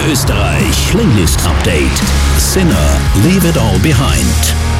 Österreich Playlist Update. Sinner, Leave It All Behind.